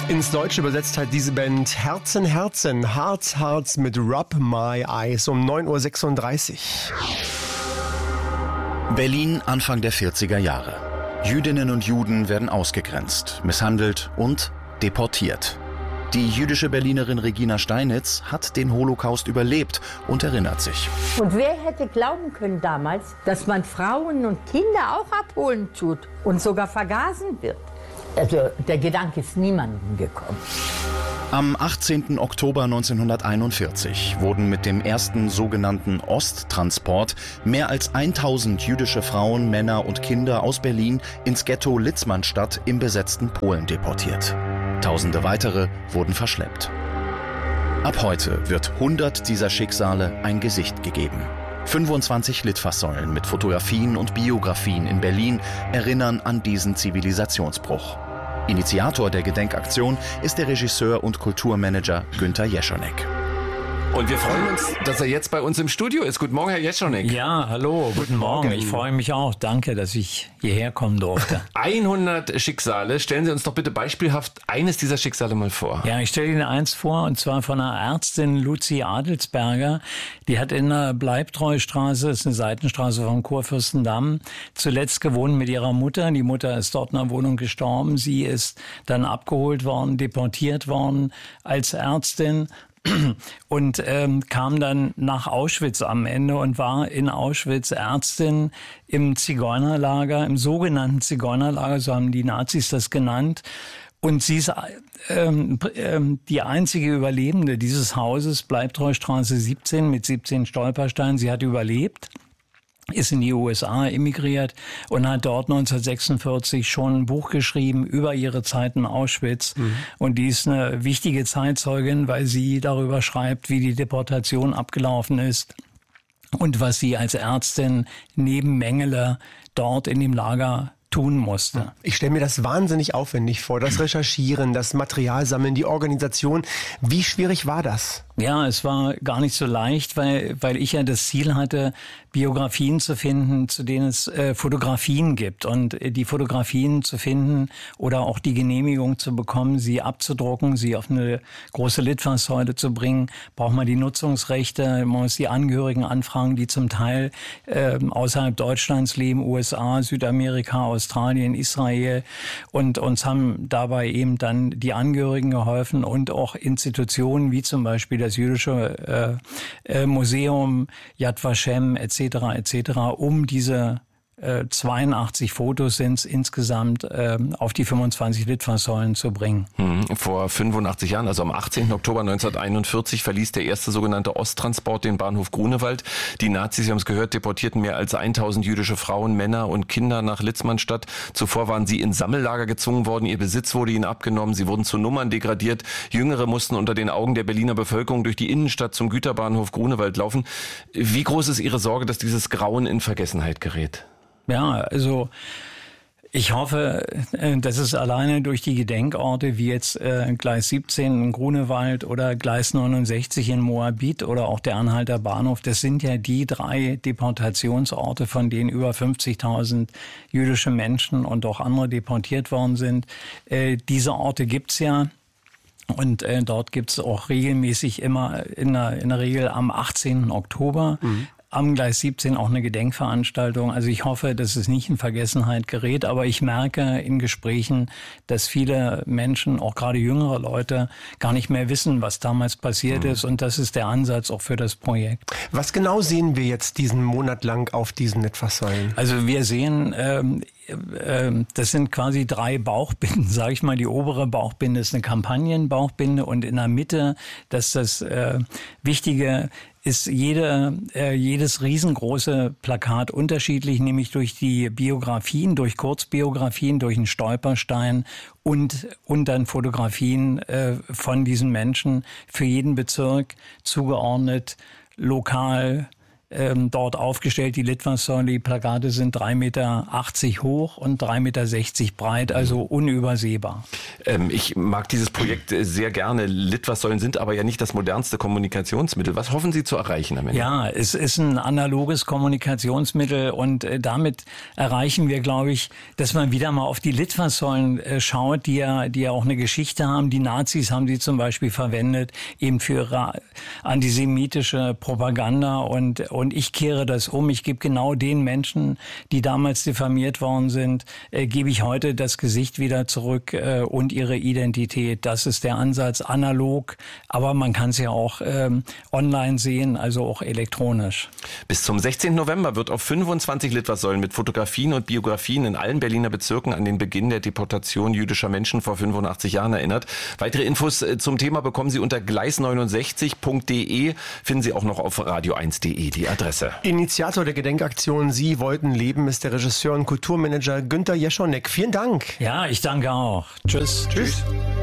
Ins Deutsche übersetzt hat diese Band Herzen, Herzen, Hearts, Hearts mit Rub My Eyes um 9.36 Uhr. Berlin Anfang der 40er Jahre. Jüdinnen und Juden werden ausgegrenzt, misshandelt und deportiert. Die jüdische Berlinerin Regina Steinitz hat den Holocaust überlebt und erinnert sich. Und wer hätte glauben können damals, dass man Frauen und Kinder auch abholen tut und sogar vergasen wird? Also der Gedanke ist niemandem gekommen. Am 18. Oktober 1941 wurden mit dem ersten sogenannten Osttransport mehr als 1000 jüdische Frauen, Männer und Kinder aus Berlin ins Ghetto Litzmannstadt im besetzten Polen deportiert. Tausende weitere wurden verschleppt. Ab heute wird 100 dieser Schicksale ein Gesicht gegeben. 25 Litfaßsäulen mit Fotografien und Biografien in Berlin erinnern an diesen Zivilisationsbruch. Initiator der Gedenkaktion ist der Regisseur und Kulturmanager Günther Jeschonek. Und wir freuen uns, dass er jetzt bei uns im Studio ist. Guten Morgen, Herr Jeschonek. Ja, hallo, guten Morgen. Ich freue mich auch. Danke, dass ich hierher kommen durfte. 100 Schicksale. Stellen Sie uns doch bitte beispielhaft eines dieser Schicksale mal vor. Ja, ich stelle Ihnen eins vor, und zwar von einer Ärztin, Luzi Adelsberger. Die hat in der Bleibtreustraße, das ist eine Seitenstraße vom Kurfürstendamm, zuletzt gewohnt mit ihrer Mutter. Die Mutter ist dort in der Wohnung gestorben. Sie ist dann abgeholt worden, deportiert worden als Ärztin. Und kam dann nach Auschwitz am Ende und war in Auschwitz Ärztin im Zigeunerlager, im sogenannten Zigeunerlager, so haben die Nazis das genannt. Und sie ist die einzige Überlebende dieses Hauses, Bleibtreustraße 17 mit 17 Stolpersteinen. Sie hat überlebt, ist in die USA emigriert und hat dort 1946 schon ein Buch geschrieben über ihre Zeit in Auschwitz. Und die ist eine wichtige Zeitzeugin, weil sie darüber schreibt, wie die Deportation abgelaufen ist und was sie als Ärztin neben Mengele dort in dem Lager tun musste. Ich stelle mir das wahnsinnig aufwendig vor, das Recherchieren, das Material sammeln, die Organisation. Wie schwierig war das? Ja, es war gar nicht so leicht, weil ich ja das Ziel hatte, Biografien zu finden, zu denen es Fotografien gibt. Und die Fotografien zu finden oder auch die Genehmigung zu bekommen, sie abzudrucken, sie auf eine große Litfaßsäule zu bringen, braucht man die Nutzungsrechte, man muss die Angehörigen anfragen, die zum Teil außerhalb Deutschlands leben, USA, Südamerika, Australien, Israel. Und uns haben dabei eben dann die Angehörigen geholfen und auch Institutionen wie zum Beispiel das Jüdische Museum, Yad Vashem etc., um diese 82 Fotos sind es insgesamt auf die 25 Litfaßsäulen zu bringen. Vor 85 Jahren, also am 18. Oktober 1941, verließ der erste sogenannte Osttransport den Bahnhof Grunewald. Die Nazis, Sie haben es gehört, deportierten mehr als 1000 jüdische Frauen, Männer und Kinder nach Litzmannstadt. Zuvor waren sie in Sammellager gezwungen worden, ihr Besitz wurde ihnen abgenommen, sie wurden zu Nummern degradiert. Jüngere mussten unter den Augen der Berliner Bevölkerung durch die Innenstadt zum Güterbahnhof Grunewald laufen. Wie groß ist Ihre Sorge, dass dieses Grauen in Vergessenheit gerät? Ja, also ich hoffe, dass es alleine durch die Gedenkorte wie jetzt Gleis 17 in Grunewald oder Gleis 69 in Moabit oder auch der Anhalter Bahnhof, das sind ja die 3 Deportationsorte, von denen über 50.000 jüdische Menschen und auch andere deportiert worden sind. Diese Orte gibt's ja. Und dort gibt's auch regelmäßig immer in der Regel am 18. Oktober am Gleis 17 auch eine Gedenkveranstaltung. Also ich hoffe, dass es nicht in Vergessenheit gerät, aber ich merke in Gesprächen, dass viele Menschen, auch gerade jüngere Leute, gar nicht mehr wissen, was damals passiert ist. Und das ist der Ansatz auch für das Projekt. Was genau sehen wir jetzt diesen Monat lang auf diesen Litfaßsäulen? Also wir sehen, das sind quasi 3 Bauchbinden, sage ich mal. Die obere Bauchbinde ist eine Kampagnenbauchbinde und in der Mitte, das ist das Wichtige, ist jedes riesengroße Plakat unterschiedlich, nämlich durch die Biografien, durch Kurzbiografien, durch einen Stolperstein und dann Fotografien von diesen Menschen für jeden Bezirk zugeordnet, lokal, dort aufgestellt. Die Litfaßsäule, die Plakate sind 3,80 Meter hoch und 3,60 Meter breit, also unübersehbar. Ich mag dieses Projekt sehr gerne. Litfaßsäulen sind aber ja nicht das modernste Kommunikationsmittel. Was hoffen Sie zu erreichen am Ende? Ja, es ist ein analoges Kommunikationsmittel und damit erreichen wir, glaube ich, dass man wieder mal auf die Litfaßsäulen schaut, die ja auch eine Geschichte haben. Die Nazis haben sie zum Beispiel verwendet, eben für ihre antisemitische Propaganda und ich kehre das um. Ich gebe genau den Menschen, die damals diffamiert worden sind, gebe ich heute das Gesicht wieder zurück und ihre Identität. Das ist der Ansatz, analog, aber man kann es ja auch online sehen, also auch elektronisch. Bis zum 16. November wird auf 25 Litfaßsäulen mit Fotografien und Biografien in allen Berliner Bezirken an den Beginn der Deportation jüdischer Menschen vor 85 Jahren erinnert. Weitere Infos zum Thema bekommen Sie unter gleis69.de, finden Sie auch noch auf radio1.de die Adresse. Initiator der Gedenkaktion Sie wollten leben ist der Regisseur und Kulturmanager Günter Jeschonek. Vielen Dank. Ja, ich danke auch. Tschüss. Tschüss.